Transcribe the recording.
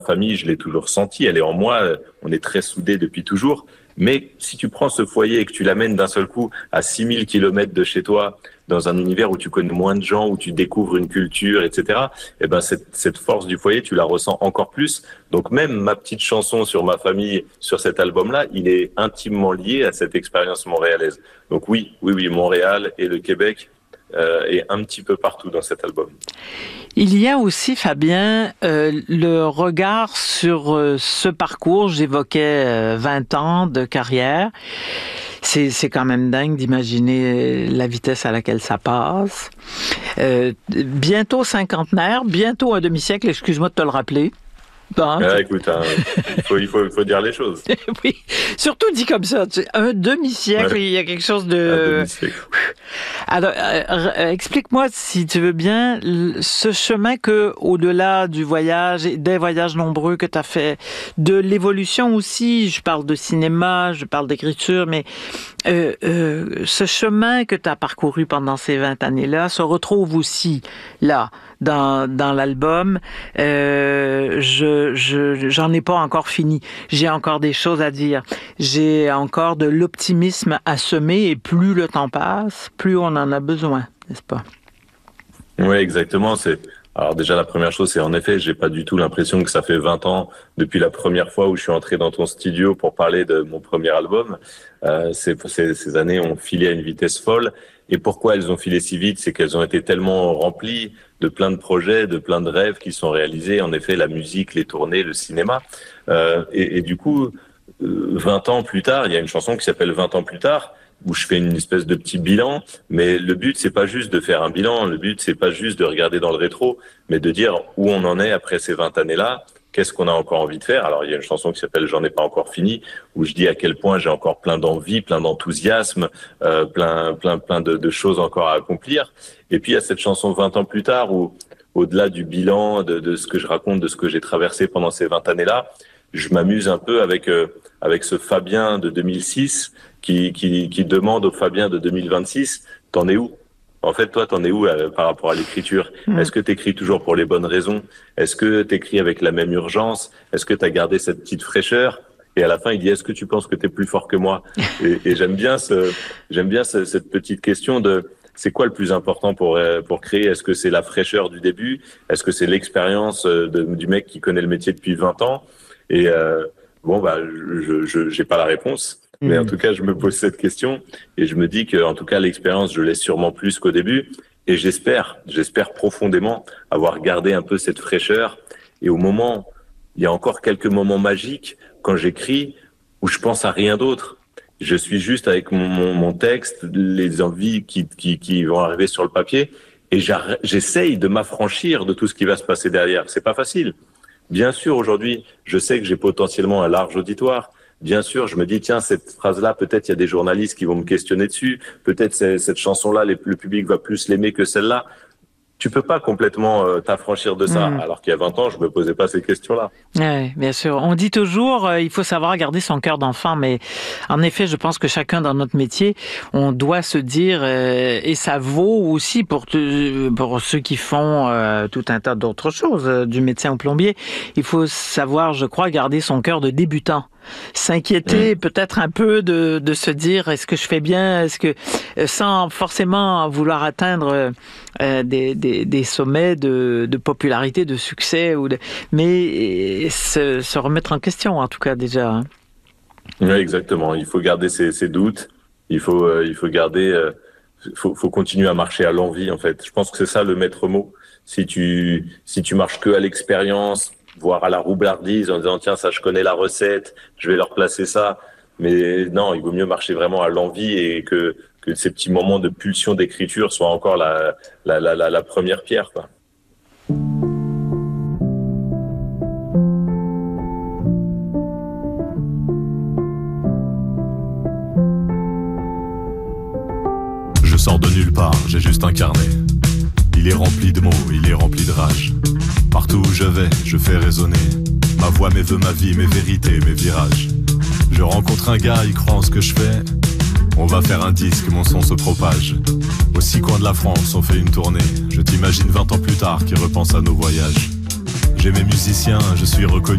famille, je l'ai toujours senti, elle est en moi, on est très soudés depuis toujours. Mais si tu prends ce foyer et que tu l'amènes d'un seul coup à 6000 kilomètres de chez toi, dans un univers où tu connais moins de gens, où tu découvres une culture, etc., eh ben cette force du foyer, tu la ressens encore plus. Donc même ma petite chanson sur ma famille, sur cet album-là, il est intimement lié à cette expérience montréalaise. Donc oui, Montréal et le Québec, et un petit peu partout dans cet album. Il y a aussi, Fabien, le regard sur ce parcours. J'évoquais 20 ans de carrière. C'est quand même dingue d'imaginer la vitesse à laquelle ça passe. Bientôt cinquantenaire, bientôt un demi-siècle, excuse-moi de te le rappeler. Bon, écoute, il faut dire les choses. Oui, surtout dit comme ça. Tu sais, un demi-siècle, il y a quelque chose de... Un demi-siècle. Alors, explique-moi, si tu veux bien, ce chemin que, au-delà du voyage, et des voyages nombreux que tu as fait, de l'évolution aussi, je parle de cinéma, je parle d'écriture, mais ce chemin que tu as parcouru pendant ces 20 années-là se retrouve aussi là, dans l'album. J'en ai pas encore fini. J'ai encore des choses à dire. J'ai encore de l'optimisme à semer et plus le temps passe, plus on en a besoin, n'est-ce pas? Oui, exactement. Alors déjà, la première chose, c'est en effet, j'ai pas du tout l'impression que ça fait 20 ans depuis la première fois où je suis entré dans ton studio pour parler de mon premier album. Ces années ont filé à une vitesse folle. Et pourquoi elles ont filé si vite? C'est qu'elles ont été tellement remplies de plein de projets, de plein de rêves qui sont réalisés. En effet, la musique, les tournées, le cinéma. Et du coup, 20 ans plus tard, il y a une chanson qui s'appelle 20 ans plus tard, où je fais une espèce de petit bilan. Mais le but, c'est pas juste de faire un bilan. Le but, c'est pas juste de regarder dans le rétro, mais de dire où on en est après ces 20 années-là. Qu'est-ce qu'on a encore envie de faire? Alors, il y a une chanson qui s'appelle J'en ai pas encore fini, où je dis à quel point j'ai encore plein d'envie, plein d'enthousiasme, plein de choses encore à accomplir. Et puis, il y a cette chanson 20 ans plus tard, où, au-delà du bilan, de ce que je raconte, de ce que j'ai traversé pendant ces 20 années-là, je m'amuse un peu avec ce Fabien de 2006 qui demande au Fabien de 2026, t'en es où? En fait, toi, t'en es où par rapport à l'écriture? Est-ce que t'écris toujours pour les bonnes raisons? Est-ce que t'écris avec la même urgence? Est-ce que t'as gardé cette petite fraîcheur? Et à la fin, il dit, est-ce que tu penses que t'es plus fort que moi? Et j'aime bien cette petite question de, c'est quoi le plus important pour créer? Est-ce que c'est la fraîcheur du début? Est-ce que c'est l'expérience du mec qui connaît le métier depuis 20 ans? Et j'ai pas la réponse. Mais en tout cas, je me pose cette question et je me dis que, en tout cas, l'expérience, je l'ai sûrement plus qu'au début. Et j'espère profondément avoir gardé un peu cette fraîcheur. Et il y a encore quelques moments magiques quand j'écris où je pense à rien d'autre. Je suis juste avec mon texte, les envies qui vont arriver sur le papier et j'essaye de m'affranchir de tout ce qui va se passer derrière. C'est pas facile. Bien sûr, aujourd'hui, je sais que j'ai potentiellement un large auditoire. Bien sûr, je me dis, tiens, cette phrase-là, peut-être il y a des journalistes qui vont me questionner dessus. Peut-être cette chanson-là, le public va plus l'aimer que celle-là. Tu peux pas complètement t'affranchir de ça. Alors qu'il y a 20 ans, je me posais pas ces questions-là. Oui, bien sûr. On dit toujours, il faut savoir garder son cœur d'enfant, mais en effet, je pense que chacun dans notre métier, on doit se dire, et ça vaut aussi pour ceux qui font tout un tas d'autres choses, du médecin au plombier, il faut savoir, je crois, garder son cœur de débutant. S'inquiéter peut-être un peu de se dire est-ce que je fais bien, est-ce que sans forcément vouloir atteindre des sommets de popularité, de succès, mais se remettre en question en tout cas déjà. Hein. Oui, exactement. Il faut garder ses doutes. Il faut garder. Faut continuer à marcher à l'envie en fait. Je pense que c'est ça le maître mot. Si tu marches que à l'expérience, voire à la roublardise en disant tiens ça je connais la recette, je vais leur placer ça, mais non, il vaut mieux marcher vraiment à l'envie et que ces petits moments de pulsion d'écriture soient encore la première pierre quoi. Je sors de nulle part, j'ai juste un carnet. Il est rempli de mots, il est rempli de rage. Partout où je vais, je fais résonner ma voix, mes vœux, ma vie, mes vérités, mes virages. Je rencontre un gars, il croit en ce que je fais. On va faire un disque, mon son se propage. Aux 6 coins de la France, on fait une tournée. Je t'imagine 20 ans plus tard qui repense à nos voyages. J'ai mes musiciens, je suis reconnu.